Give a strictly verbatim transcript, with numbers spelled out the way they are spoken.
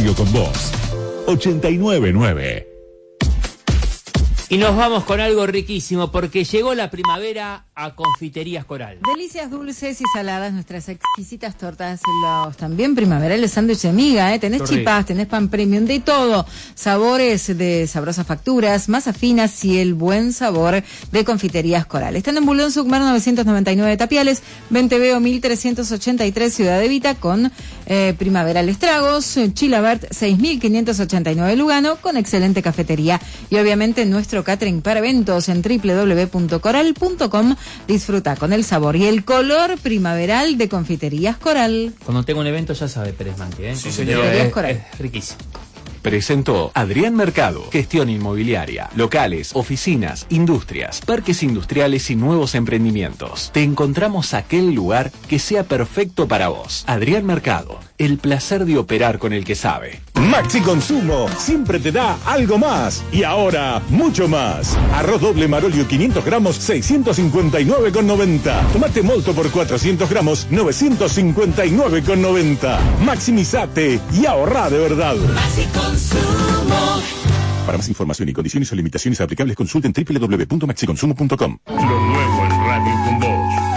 Radio con Vos. ochenta y nueve punto nueve. Y nos vamos con algo riquísimo porque llegó la primavera a Confiterías Coral. Delicias dulces y saladas, nuestras exquisitas tortas, los también primaverales sándwich de miga, ¿eh? Tenés Correcto. chipás, tenés pan premium, de todo. Sabores de sabrosas facturas, masas finas y el buen sabor de Confiterías Coral. Están en Bulón Sucmar novecientos noventa y nueve Tapiales, Venteveo mil trescientos ochenta y tres Ciudad Evita con eh, primaverales tragos, Chilabert seis mil quinientos ochenta y nueve Lugano con excelente cafetería y obviamente nuestro catering para eventos en doble u doble u doble u punto coral punto com. Disfruta con el sabor y el color primaveral de Confiterías Coral. Cuando tengo un evento ya sabe Pérez Manqui, ¿eh? Sí, señor. Confiterías Es, Coral. Es riquísimo. Presentó Adrián Mercado, gestión inmobiliaria, locales, oficinas, industrias, parques industriales y nuevos emprendimientos. Te encontramos aquel lugar que sea perfecto para vos. Adrián Mercado, el placer de operar con el que sabe. Maxi Consumo siempre te da algo más. Y ahora, mucho más. Arroz doble Marolio quinientos gramos, seiscientos cincuenta y nueve con noventa. Tomate molto por cuatrocientos gramos, novecientos cincuenta y nueve con noventa. Maximizate y ahorra de verdad. Maxi Consumo. Para más información y condiciones o limitaciones aplicables, consulten doble u doble u doble u punto maxi consumo punto com. Lo nuevo en Radio con Vos.